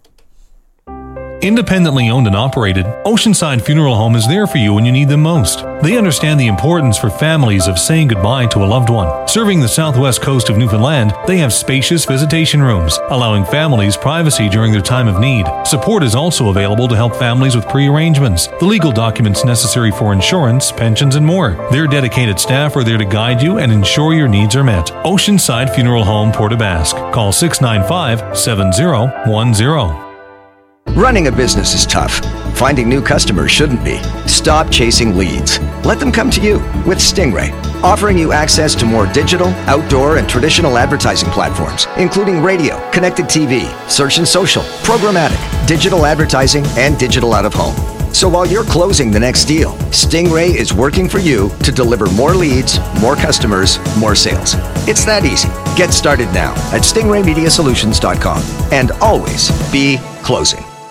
Independently owned and operated, Oceanside Funeral Home is there for you when you need them most. They understand the importance for families of saying goodbye to a loved one. Serving the southwest coast of Newfoundland, they have spacious visitation rooms, allowing families privacy during their time of need. Support is also available to help families with pre-arrangements, the legal documents necessary for insurance, pensions, and more. Their dedicated staff are there to guide you and ensure your needs are met. Oceanside Funeral Home, Port aux Basques. Call six nine five, seven zero one zero. Running a business is tough. Finding new customers shouldn't be. Stop chasing leads. Let them come to you with Stingray, offering you access to more digital, outdoor, and traditional advertising platforms, including radio, connected T V, search and social, programmatic, digital advertising, and digital out-of-home. So while you're closing the next deal, Stingray is working for you to deliver more leads, more customers, more sales. It's that easy. Get started now at stingray media solutions dot com and always be closing.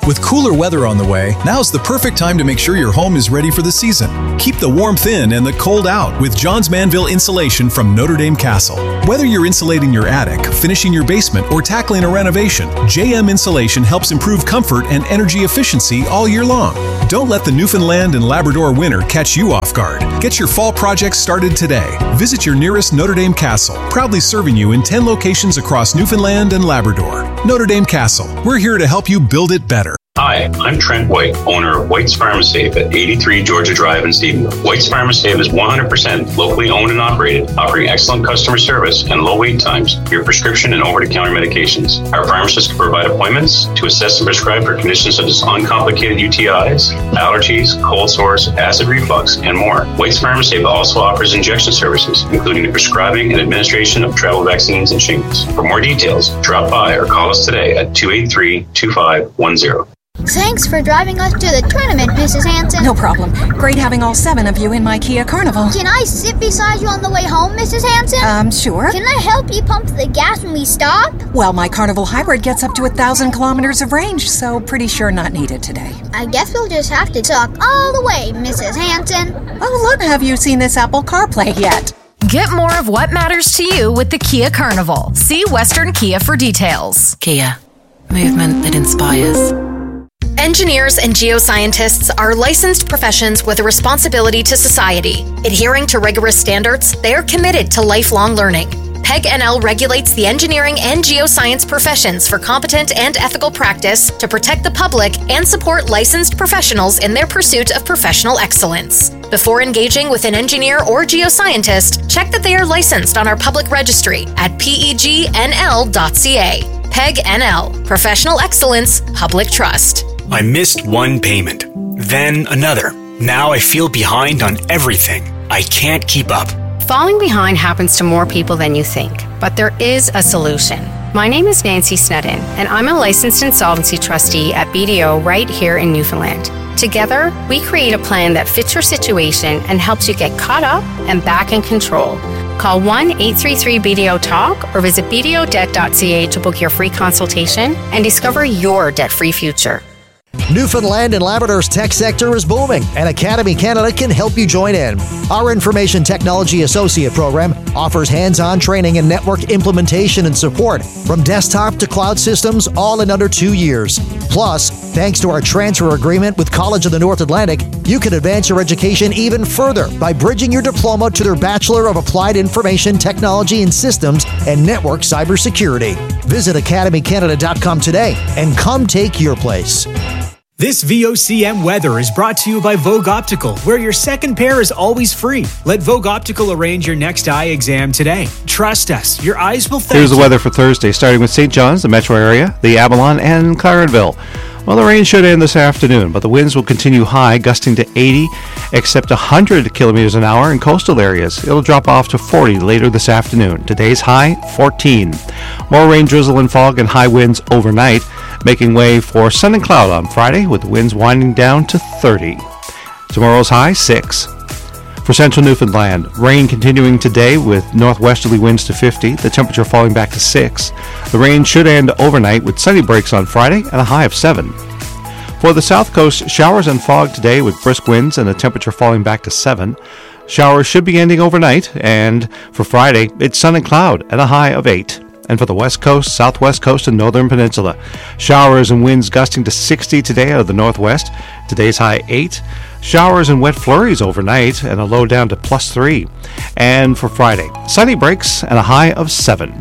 With cooler weather on the way, now's the perfect time to make sure your home is ready for the season. Keep the warmth in and the cold out with Johns Manville Insulation from Notre Dame Castle. Whether you're insulating your attic, finishing your basement, or tackling a renovation, J M Insulation helps improve comfort and energy efficiency all year long. Don't let the Newfoundland and Labrador winter catch you off guard. Get your fall projects started today. Visit your nearest Notre Dame Castle, proudly serving you in ten locations across Newfoundland and Labrador. Notre Dame Castle, we're here to help you build it better. Hi, I'm Trent White, owner of White's Pharmasafe at eighty-three Georgia Drive in Stephenville. White's Pharmasafe is one hundred percent locally owned and operated, offering excellent customer service and low wait times for your prescription and over-the-counter medications. Our pharmacists can provide appointments to assess and prescribe for conditions such as uncomplicated U T Is, allergies, cold sores, acid reflux, and more. White's Pharmasafe also offers injection services, including the prescribing and administration of travel vaccines and shingles. For more details, drop by or call us today at two eight three, two five one zero. Thanks for driving us to the tournament, Missus Hanson. No problem. Great having all seven of you in my Kia Carnival. Can I sit beside you on the way home, Missus Hanson? Um, sure. Can I help you pump the gas when we stop? Well, my Carnival Hybrid gets up to a thousand kilometers of range, so pretty sure not needed today. I guess we'll just have to talk all the way, Missus Hanson. Oh, look, have you seen this Apple CarPlay yet? Get more of what matters to you with the Kia Carnival. See Western Kia for details. Kia. Movement that inspires. Engineers and geoscientists are licensed professions with a responsibility to society. Adhering to rigorous standards, they are committed to lifelong learning. P E G N L regulates the engineering and geoscience professions for competent and ethical practice to protect the public and support licensed professionals in their pursuit of professional excellence. Before engaging with an engineer or geoscientist, check that they are licensed on our public registry at P E G N L dot C A. P E G N L, Professional Excellence, Public Trust. I missed one payment, then another. Now I feel behind on everything. I can't keep up. Falling behind happens to more people than you think, but there is a solution. My name is Nancy Snedden, and I'm a licensed insolvency trustee at B D O right here in Newfoundland. Together, we create a plan that fits your situation and helps you get caught up and back in control. Call one eight three three B D O TALK or visit b d o debt dot c a to book your free consultation and discover your debt-free future. Newfoundland and Labrador's tech sector is booming, and Academy Canada can help you join in. Our Information Technology Associate program offers hands-on training in network implementation and support, from desktop to cloud systems, all in under two years. Plus, thanks to our transfer agreement with College of the North Atlantic, you can advance your education even further by bridging your diploma to their Bachelor of Applied Information Technology and Systems and Network Cybersecurity. Visit academy canada dot com today and come take your place. This V O C M weather is brought to you by Vogue Optical, where your second pair is always free. Let Vogue Optical arrange your next eye exam today. Trust us, your eyes will thank you. Here's the weather for Thursday, starting with Saint John's, the metro area, the Avalon, and Clarenville. Well, the rain should end this afternoon, but the winds will continue high, gusting to eighty, except one hundred kilometers an hour in coastal areas. It'll drop off to forty later this afternoon. Today's high, fourteen. More rain, drizzle, and fog and high winds overnight, making way for sun and cloud on Friday, with the winds winding down to thirty. Tomorrow's high, six. For central Newfoundland, rain continuing today with northwesterly winds to fifty, the temperature falling back to six. The rain should end overnight with sunny breaks on Friday and a high of seven. For the south coast, showers and fog today with brisk winds and the temperature falling back to seven. Showers should be ending overnight, and for Friday, it's sun and cloud and a high of eight. And for the west coast, southwest coast, and northern peninsula, showers and winds gusting to sixty today out of the northwest. Today's high eight. Showers and wet flurries overnight and a low down to plus three. And for Friday, sunny breaks and a high of seven.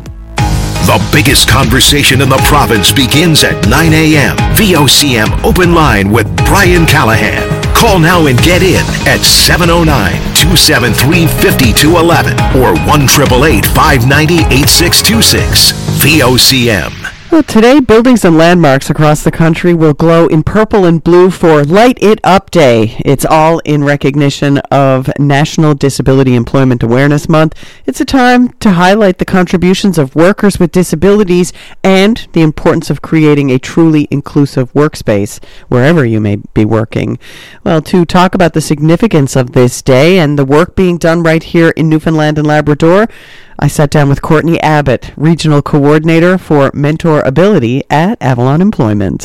The biggest conversation in the province begins at nine a.m. V O C M Open Line with Brian Callahan. Call now and get in at seven oh nine, two seven three, five two one one or one eight eight eight, five nine zero, eight six two six. V O C M. Well, today, buildings and landmarks across the country will glow in purple and blue for Light It Up Day. It's all in recognition of National Disability Employment Awareness Month. It's a time to highlight the contributions of workers with disabilities and the importance of creating a truly inclusive workspace wherever you may be working. Well, to talk about the significance of this day and the work being done right here in Newfoundland and Labrador, I sat down with Courtney Abbott, Regional Coordinator for Mentor Ability at Avalon Employment.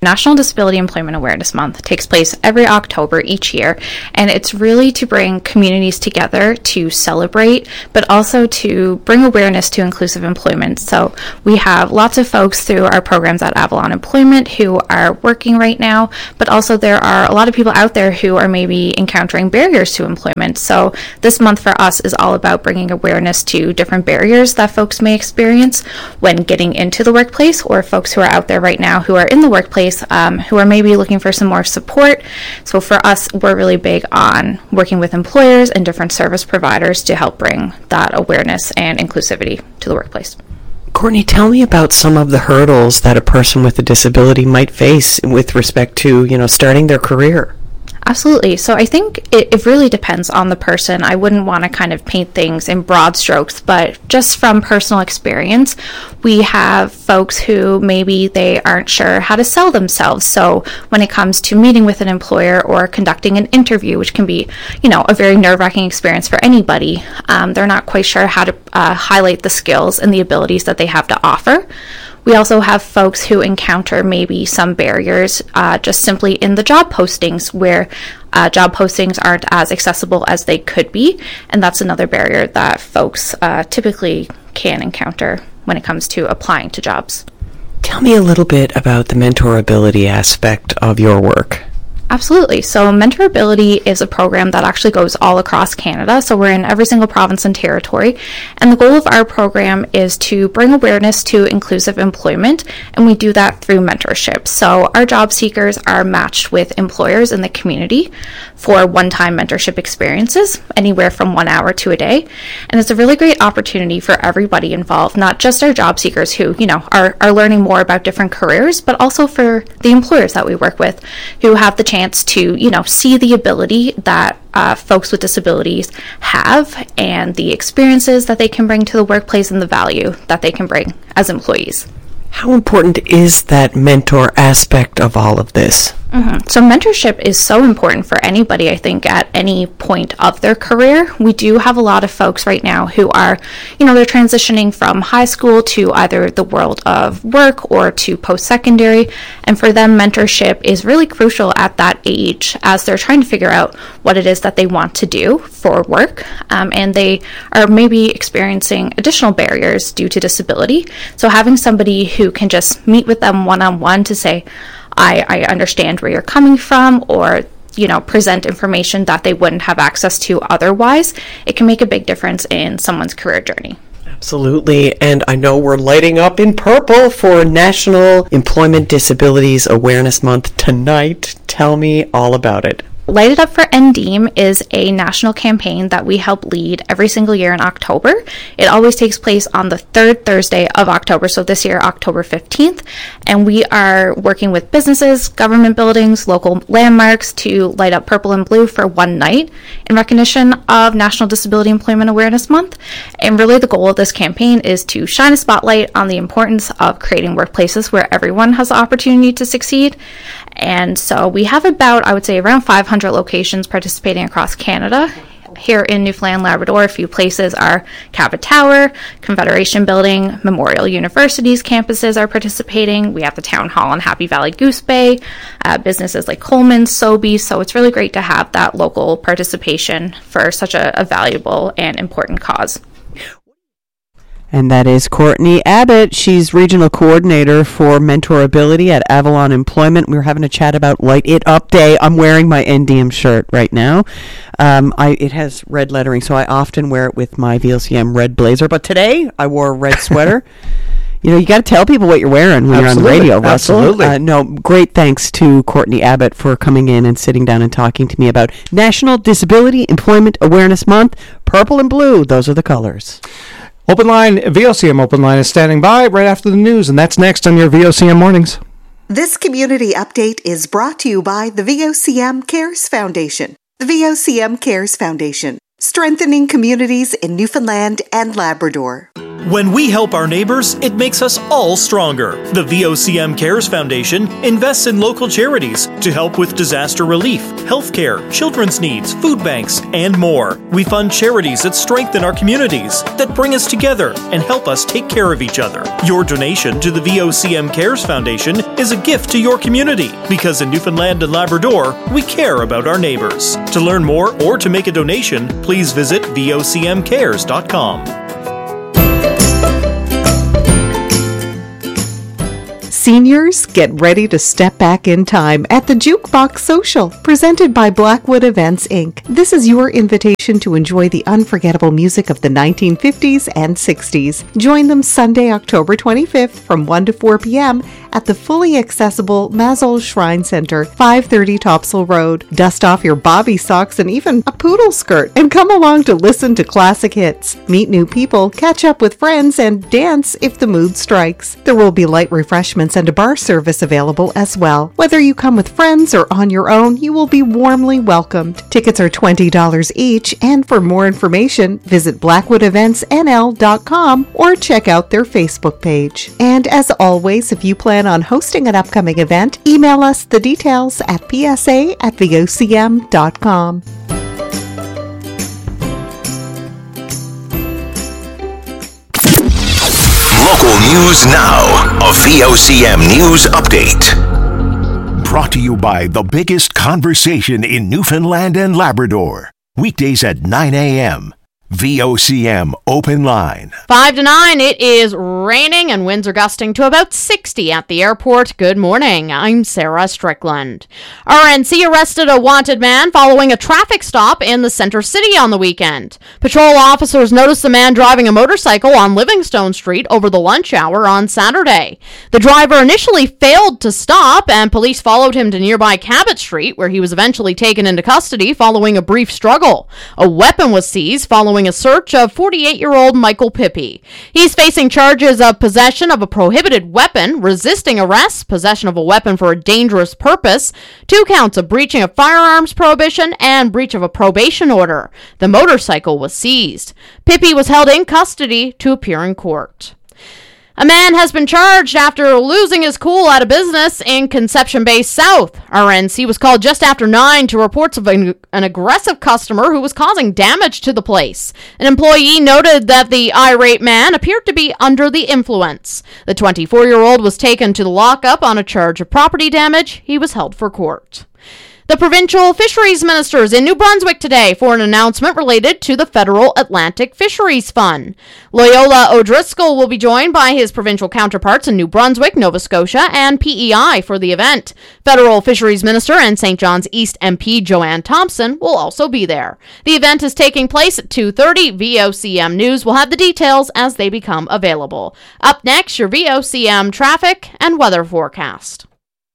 National Disability Employment Awareness Month takes place every October each year, and it's really to bring communities together to celebrate, but also to bring awareness to inclusive employment. So we have lots of folks through our programs at Avalon Employment who are working right now, but also there are a lot of people out there who are maybe encountering barriers to employment. So this month for us is all about bringing awareness to different barriers that folks may experience when getting into the workplace, or folks who are out there right now who are in the workplace Um, who are maybe looking for some more support. So for us, we're really big on working with employers and different service providers to help bring that awareness and inclusivity to the workplace. Courtney, tell me about some of the hurdles that a person with a disability might face with respect to, you know, starting their career. Absolutely. So I think it, it really depends on the person. I wouldn't want to kind of paint things in broad strokes, but just from personal experience, we have folks who maybe they aren't sure how to sell themselves. So when it comes to meeting with an employer or conducting an interview, which can be, you know, a very nerve-wracking experience for anybody, um, they're not quite sure how to uh, highlight the skills and the abilities that they have to offer. We also have folks who encounter maybe some barriers uh, just simply in the job postings, where uh, job postings aren't as accessible as they could be, and that's another barrier that folks uh, typically can encounter when it comes to applying to jobs. Tell me a little bit about the mentorability aspect of your work. Absolutely. So Mentorability is a program that actually goes all across Canada. So we're in every single province and territory. And the goal of our program is to bring awareness to inclusive employment. And we do that through mentorship. So our job seekers are matched with employers in the community for one-time mentorship experiences, anywhere from one hour to a day. And it's a really great opportunity for everybody involved, not just our job seekers who, you know, are, are learning more about different careers, but also for the employers that we work with who have the chance to, you know, see the ability that uh, folks with disabilities have and the experiences that they can bring to the workplace and the value that they can bring as employees. How important is that mentor aspect of all of this? Mm-hmm. So mentorship is so important for anybody, I think, at any point of their career. We do have a lot of folks right now who are, you know, they're transitioning from high school to either the world of work or to post-secondary. And for them, mentorship is really crucial at that age as they're trying to figure out what it is that they want to do for work. Um, and they are maybe experiencing additional barriers due to disability. So having somebody who can just meet with them one-on-one to say, I, I understand where you're coming from, or, you know, present information that they wouldn't have access to otherwise, it can make a big difference in someone's career journey. Absolutely. And I know we're lighting up in purple for National Employment Disabilities Awareness Month tonight. Tell me all about it. Light It Up for N D E A M is a national campaign that we help lead every single year in October. It always takes place on the third Thursday of October, so this year, October fifteenth. And we are working with businesses, government buildings, local landmarks to light up purple and blue for one night in recognition of National Disability Employment Awareness Month. And really the goal of this campaign is to shine a spotlight on the importance of creating workplaces where everyone has the opportunity to succeed. And so we have about, I would say, around five hundred locations participating across Canada. Here in Newfoundland, Labrador, a few places are Cabot Tower, Confederation Building, Memorial University's campuses are participating. We have the Town Hall in Happy Valley Goose Bay, uh, businesses like Coleman, Sobeys. So it's really great to have that local participation for such a, a valuable and important cause. And that is Courtney Abbott. She's Regional Coordinator for Mentorability at Avalon Employment. We were having a chat about Light It Up Day. I'm wearing my N D E A M shirt right now. Um, I It has red lettering, so I often wear it with my V O C M red blazer. But today, I wore a red sweater. You know, you got to tell people what you're wearing when Absolutely. You're on the radio, Russell. Absolutely. Uh, no, great thanks to Courtney Abbott for coming in and sitting down and talking to me about National Disability Employment Awareness Month. Purple and blue, those are the colors. Open Line, V O C M Open Line is standing by right after the news, and that's next on your V O C M Mornings. This community update is brought to you by the V O C M Cares Foundation. The V O C M Cares Foundation, strengthening communities in Newfoundland and Labrador. When we help our neighbors, it makes us all stronger. The V O C M Cares Foundation invests in local charities to help with disaster relief, healthcare, children's needs, food banks, and more. We fund charities that strengthen our communities, that bring us together and help us take care of each other. Your donation to the V O C M Cares Foundation is a gift to your community, because in Newfoundland and Labrador, we care about our neighbors. To learn more or to make a donation, please visit V O C M cares dot com. Seniors, get ready to step back in time at the Jukebox Social, presented by Blackwood Events, Incorporated. This is your invitation to enjoy the unforgettable music of the nineteen fifties and sixties. Join them Sunday, October twenty-fifth from one to four p.m. at the fully accessible Mazol Shrine Center, five thirty Topsail Road. Dust off your bobby socks and even a poodle skirt and come along to listen to classic hits, meet new people, catch up with friends, and dance if the mood strikes. There will be light refreshments and a bar service available as well. Whether you come with friends or on your own, you will be warmly welcomed. Tickets are twenty dollars each, and for more information, visit blackwood events n l dot com or check out their Facebook page. And as always, if you plan on hosting an upcoming event, email us the details at p s a at v o c m dot com. Local news now. A V O C M News Update. Brought to you by the biggest conversation in Newfoundland and Labrador. Weekdays at nine a.m. V O C M Open Line. Five to nine, it is raining and winds are gusting to about sixty at the airport. Good morning. I'm Sarah Strickland. R N C arrested a wanted man following a traffic stop in the Center City on the weekend. Patrol officers noticed the man driving a motorcycle on Livingstone Street over the lunch hour on Saturday. The driver initially failed to stop, and police followed him to nearby Cabot Street, where he was eventually taken into custody following a brief struggle. A weapon was seized following a search of forty-eight-year-old Michael Pippy. He's facing charges of possession of a prohibited weapon, resisting arrest, possession of a weapon for a dangerous purpose, two counts of breaching a firearms prohibition, and breach of a probation order. The motorcycle was seized. Pippy was held in custody to appear in court. A man has been charged after losing his cool at a business in Conception Bay South. R N C was called just after nine to reports of an, an aggressive customer who was causing damage to the place. An employee noted that the irate man appeared to be under the influence. The twenty-four-year-old was taken to the lockup on a charge of property damage. He was held for court. The provincial fisheries ministers in New Brunswick today for an announcement related to the Federal Atlantic Fisheries Fund. Loyola O'Driscoll will be joined by his provincial counterparts in New Brunswick, Nova Scotia, and P E I for the event. Federal Fisheries Minister and Saint John's East M P Joanne Thompson will also be there. The event is taking place at two thirty. V O C M News will have the details as they become available. Up next, your V O C M traffic and weather forecast.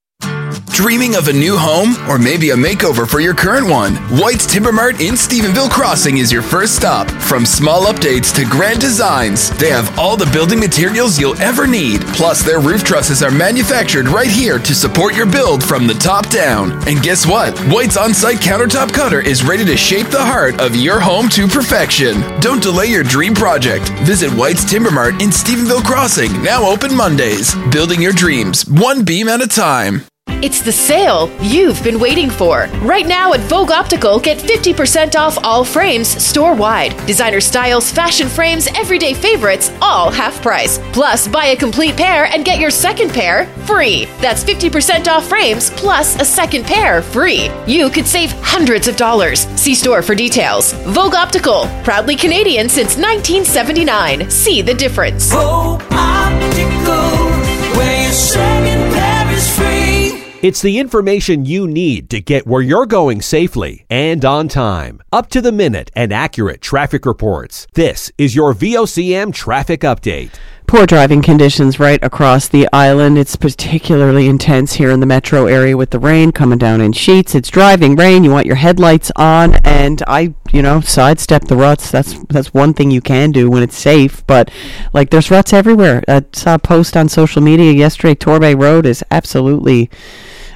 Dreaming of a new home or maybe a makeover for your current one? White's Timber Mart in Stephenville Crossing is your first stop. From small updates to grand designs, they have all the building materials you'll ever need. Plus, their roof trusses are manufactured right here to support your build from the top down. And guess what? White's on-site countertop cutter is ready to shape the heart of your home to perfection. Don't delay your dream project. Visit White's Timber Mart in Stephenville Crossing, now open Mondays. Building your dreams, one beam at a time. It's the sale you've been waiting for. Right now at Vogue Optical, get fifty percent off all frames store-wide. Designer styles, fashion frames, everyday favorites, all half price. Plus, buy a complete pair and get your second pair free. That's fifty percent off frames plus a second pair free. You could save hundreds of dollars. See store for details. Vogue Optical, proudly Canadian since nineteen seventy-nine. See the difference. Vogue Optical, where your second pair is free. It's the information you need to get where you're going safely and on time. Up to the minute and accurate traffic reports. This is your V O C M traffic update. Poor driving conditions right across the island. It's particularly intense here in the metro area with the rain coming down in sheets. It's driving rain. You want your headlights on, and I, you know, sidestep the ruts. That's that's one thing you can do when it's safe. But like, there's ruts everywhere. I saw a post on social media yesterday. Torbay Road is absolutely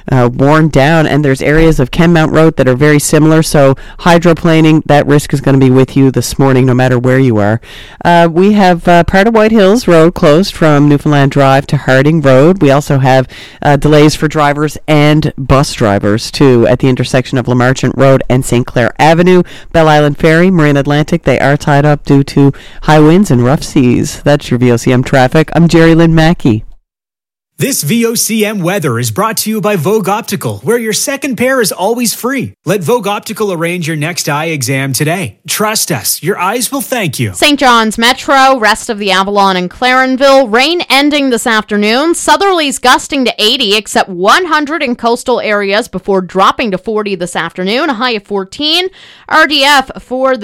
uh, worn down, and there's areas of Kenmount Road that are very similar, so hydroplaning, that risk is going to be with you this morning no matter where you are. Uh, we have uh, part of White Hills Road closed from Newfoundland Drive to Harding Road. We also have uh, delays for drivers and bus drivers, too, at the intersection of Lamarchant Road and Saint Clair Avenue. Belle Island Ferry, Marine Atlantic, they are tied up due to high winds and rough seas. That's your V O C M traffic. I'm Jerry Lynn Mackey. This V O C M weather is brought to you by Vogue Optical, where your second pair is always free. Let Vogue Optical arrange your next eye exam today. Trust us, your eyes will thank you. Saint John's Metro, rest of the Avalon and Clarenville, rain ending this afternoon. Southerlies gusting to eighty, except one hundred in coastal areas before dropping to forty this afternoon, a high of fourteen. R D F for the